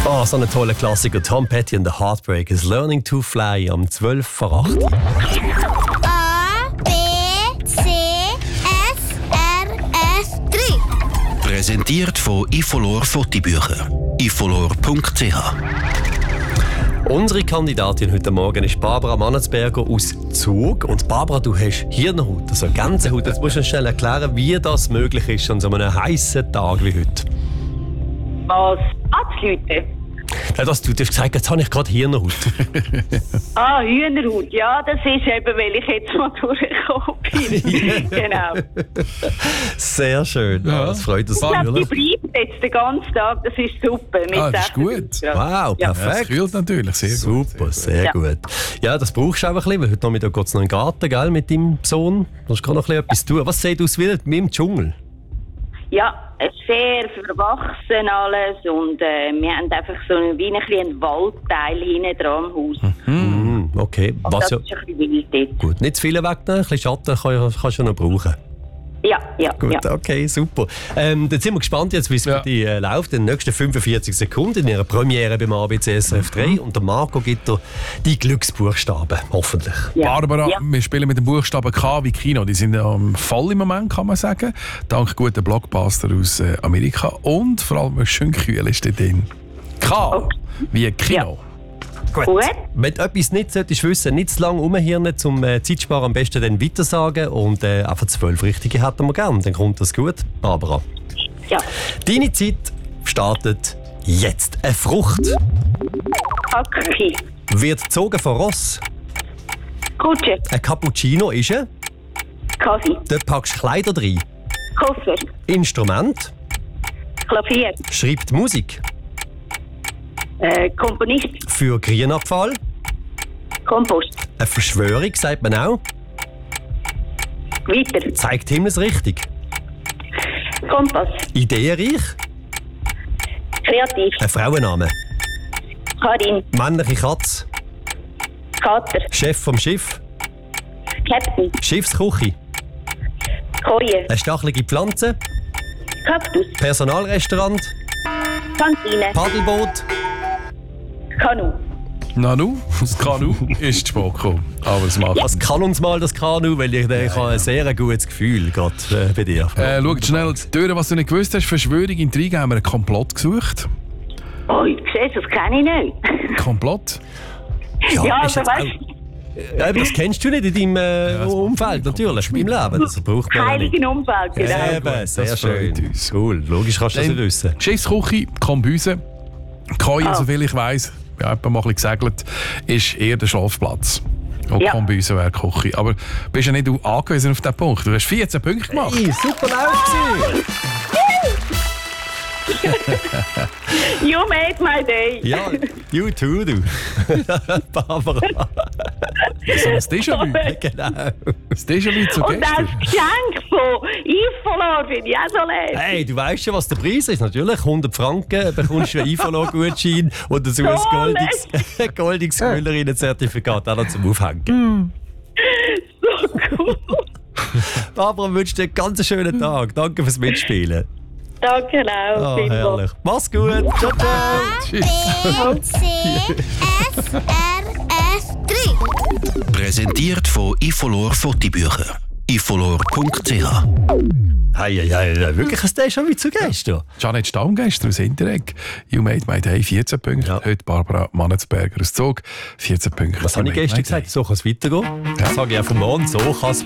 Oh, so ein toller Klassiker. Tom Petty and the Heartbreakers. Learning to Fly am 12 vor 8. A, B, C, S, R, S, 3. Präsentiert von Ifolor Fotobücher. ifolor.ch. Unsere Kandidatin heute Morgen ist Barbara Mannetsberger aus Zug. Und Barbara, du hast Hirnhaut, also Gänsehaut. Jetzt musst du uns schnell erklären, wie das möglich ist an so einem heißen Tag wie heute. Was? Leute. Ja, du hast gesagt, jetzt habe ich gerade Hirnhaut. Hühnerhaut. Ja, das ist eben, weil ich jetzt mal durchgekommen bin. Genau. Sehr schön. Ja. Das freut uns Ich glaube, die natürlich. bleibt jetzt den ganzen Tag. Das ist super. Mit das ist gut. Wow, perfekt. Ja, das kühlt natürlich sehr Super, gut. sehr gut. Ja, das brauchst du auch ein bisschen, weil heute Nachmittag geht es noch in den Garten, gell, mit deinem Sohn. Du hast gerade noch ein bisschen etwas tun. Was sieht aus wie mit dem Dschungel? Ja, sehr verwachsen alles und wir haben einfach so wie ein bisschen Waldteil hinten dran am Haus. Okay, Und was das ja ist ein bisschen wild dort. gut. Nicht zu viele wegnehmen, ein bisschen Schatten kannst du noch brauchen. Ja. Gut, okay, super. Jetzt sind wir gespannt, jetzt, wie es für dich läuft. In den nächsten 45 Sekunden in ihrer Premiere beim ABC SRF 3. Und der Marco gibt dir die Glücksbuchstaben, hoffentlich. Ja. Barbara, Ja. wir spielen mit dem Buchstaben K wie Kino. Die sind voll im Moment, kann man sagen. Dank guten Blockbuster aus Amerika. Und vor allem schön kühl ist dort drin. K wie Kino. Gut. Wenn du etwas nicht solltest wissen, nicht zu lange rumhirnen, zum Zeit sparen, am besten dann weitersagen. Und einfach 12 Richtige hätten wir gern. Dann kommt das gut. Barbara, Ja. deine Zeit startet jetzt. Eine Frucht Kacki. wird gezogen von Ross. Kutsche. Ein Cappuccino ist ein. Kaffee. Dort packst du Kleider rein. Koffer. Instrument. Klavier. Schreibt Musik. Komponist. Für Grünabfall. Kompost. Eine Verschwörung, sagt man auch. Weiter. Zeigt Himmelsrichtung. Kompass. Ideenreich. Kreativ. Ein Frauenname. Karin. Männliche Katze. Kater. Chef vom Schiff. Captain. Schiffsküche. Koje. Eine stachelige Pflanze. Kaktus. Personalrestaurant. Kantine. Paddelboot. Kanu. Nanu, das Kanu ist zu spät gekommen. Aber es macht. Was kann uns mal das Kanu? Weil ich habe ein sehr gutes Gefühl gerade bei dir. Schau schnell durch, was du nicht gewusst hast. Verschwörung, Intrige, haben wir einen Komplott gesucht. Oh, ich sehe, das kenne ich nicht. Komplott? Ja, ist aber jetzt weißt auch- aber das kennst du nicht in deinem Umfeld, natürlich, im Leben. Das braucht man ja nicht. heiligen Umfeld, genau. Eben, sehr Das freut schön. uns. Cool, logisch kannst du das nicht wissen. Schiffsküche, Kombüse. Koje, soviel ich weiss, ich habe mal ein bisschen gesegelt, ist eher der Schlafplatz. Und Ja. Kombüse wäre die Küche. Aber bist ja nicht angewiesen auf diesen Punkt. Du hast 14 Punkte gemacht. Hey, super Lauf gewesen. You made my day. Ja, you too, du. Barbara. So ein Déjà-vu. Genau. Das Déjà-vu zu Und das gestern. Geschenk von Ifolor finde ich auch so leer. Hey, du weißt schon, was der Preis ist. Natürlich 100 Franken bekommst du einen Ifolor-Gutschein und dazu ein goldiges Müllerinnen-Zertifikat auch noch zum Aufhängen. So cool. Barbara, wünsche dir einen ganz schönen Tag. Danke fürs Mitspielen. Danke auch. Oh, herrlich. Mach's gut. Ciao, ciao. B, C, S, R, S, 3. Präsentiert von Ifolor Fotobücher. ifolor.ch. Hey, wirklich ein Déjà-vu zu gestern. Janet Staum gestern aus Interreg. You made my day, 14 Punkte. Ja. Heute Barbara Mannetsberger aus Zug, 14 Punkte. Was habe ich gestern gesagt? So kann es weitergehen. Das sage ich auch vom Morgen. So kann es